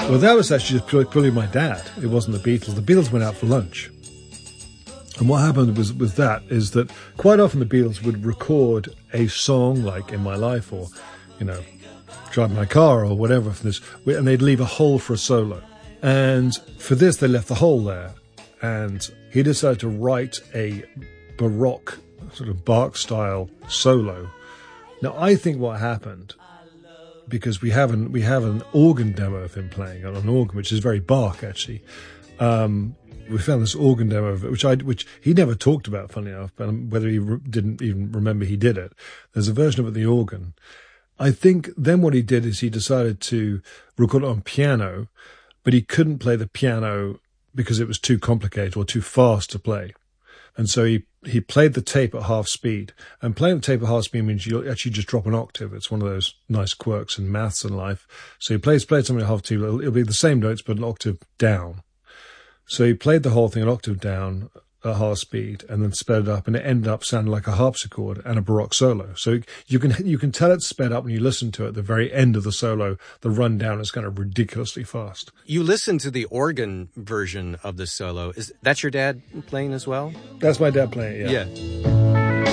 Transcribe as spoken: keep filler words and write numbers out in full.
Well, that was actually just purely my dad. It wasn't the Beatles. The Beatles went out for lunch. And what happened was with that is that quite often the Beatles would record a song like In My Life or, you know, Drive My Car or whatever for this, and they'd leave a hole for a solo. And for this, they left the hole there. And he decided to write a Baroque, sort of Bach-style solo. Now, I think what happened, because we have an we have an organ demo of him playing on an organ, which is very Bach actually. Um, we found this organ demo of it, which I which he never talked about, funny enough, but whether he re- didn't even remember he did it. There's a version of it, the organ. I think then what he did is he decided to record it on piano, but he couldn't play the piano because it was too complicated or too fast to play. And so he, he played the tape at half speed. And playing the tape at half speed means you actually just drop an octave. It's one of those nice quirks in maths and life. So he plays, played something at half speed. It'll, it'll be the same notes, but an octave down. So he played the whole thing an octave down at half speed and then sped it up, and it ended up sounding like a harpsichord and a Baroque solo. So you can you can tell it's sped up when you listen to it. At the very end of the solo, the rundown is kind of ridiculously fast. You listen to the organ version of the solo. Is that's your dad playing as well? That's my dad playing, yeah. Yeah.